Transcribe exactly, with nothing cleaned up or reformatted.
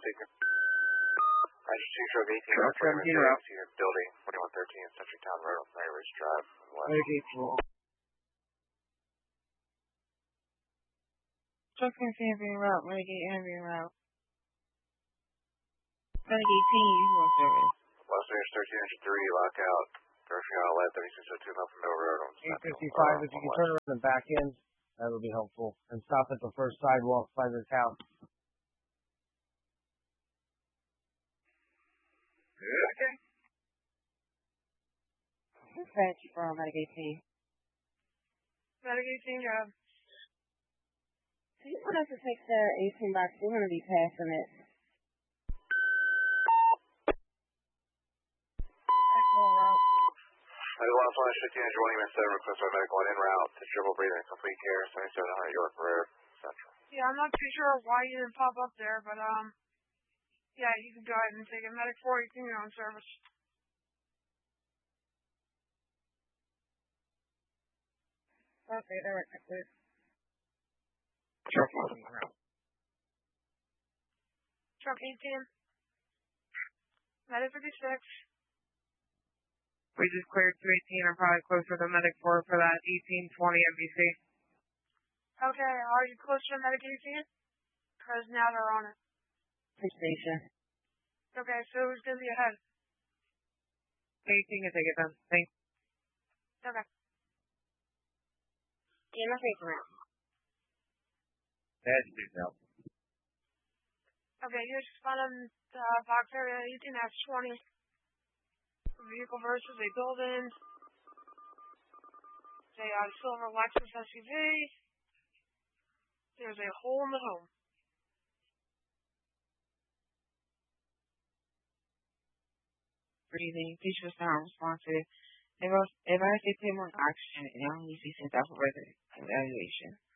taken. I just two stroke eighteen, Truck seventeen route. Building twenty-one thirteen, Century Town Road on Mary Ridge Drive. Medic eighteen. Truck seventeen being route, Medic eighteen being route. Medic eighteen, you on service. Los Angeles thirteen hundred three, lockout. Grocery outlet, thirty-six oh two Milton Mill Road on eight fifty-five, if you can turn around the back end, that would be helpful. And stop at the first sidewalk by this house. Okay. Dispatch from Medic eighteen. Medic eighteen, job. Do you want us to take the eighteen box? We're going to be passing it. Medical on Flash fifteen hundred one, seven, request by medical one en route to triple breathing and complete care, seventy-seven hundred York Road, Central. Yeah, I'm not too sure why you didn't pop up there, but, um, yeah, you can go ahead and take it. Medic four eighteen, you're on service. Okay, direct, please. Truck eighteen route. Truck eighteen. Medic fifty-six. We just cleared two eighteen. I'm probably closer to Medic four for that eighteen twenty M B C. Okay, are you close to Medic eighteen? Because now they're on it. Station. Okay, so who's going to be ahead? eighteen can take it then. Thanks. Okay. Yeah, no face around. That's two now. Okay, you just found in the uh, box area eighteen F twenty. Vehicle versus a building. It's a uh, silver Lexus S U V. There's a hole in the home. Breathing. Features sound responsive. If I if I say pay more oxygen, it only needs to be sent out for further evaluation.